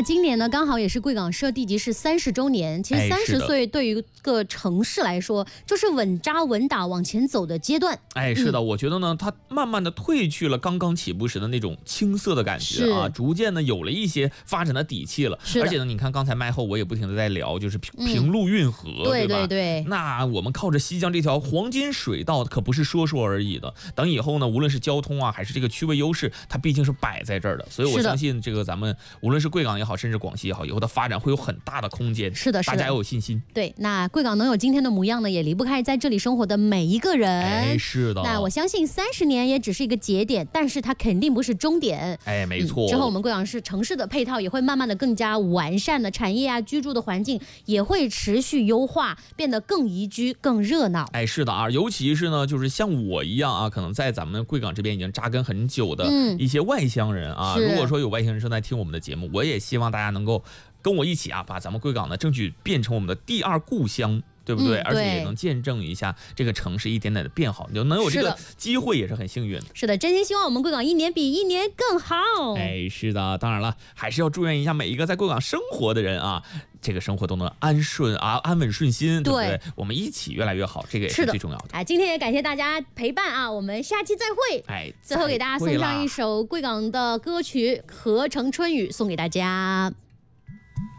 那今年呢，刚好也是贵港设地级市30周年。其实30岁对于一个城市来说，就是稳扎稳打往前走的阶段。 是的，我觉得呢，它慢慢的褪去了刚刚起步时的那种青涩的感觉啊，逐渐呢有了一些发展的底气了。而且呢，你看刚才麦后我也不停的在聊，就是平陆运河，对吧？ 对。 那我们靠着西江这条黄金水道，可不是说说而已的。等以后呢，无论是交通啊，还是这个区位优势，它毕竟是摆在这儿的。所以我相信这个咱们无论是贵港也好，甚至广西也好，以后的发展会有很大的空间。 是的， 大家要有信心。 对，那贵港能有今天的模样呢，也离不开在这里生活的每一个人。 是的。 那我相信30年也只是一个节点，但是它肯定不是终点。 没错。 之后我们贵港市城市的配套也会慢慢的更加完善的，产业啊、居住的环境也会持续优化，变得更宜居、更热闹。 是的啊，尤其是呢，就是像我一样啊，可能在咱们贵港这边已经扎根很久的一些外乡人啊，如果说有外乡人正在听我们的节目，我也希望大家能够跟我一起啊，把咱们贵港呢争取变成我们的第二故乡。对不对？而且也能见证一下这个城市一点点的变好，你就能有这个机会，也是很幸运的。 是的，真心希望我们贵港一年比一年更好。 是的，当然了，还是要祝愿一下每一个在贵港生活的人啊，这个生活都能安稳顺心，对不对？我们一起越来越好，这个也是最重要的。 今天也感谢大家陪伴啊，我们下期再会。最后给大家送上一首贵港的歌曲《合成春雨》，送给大家。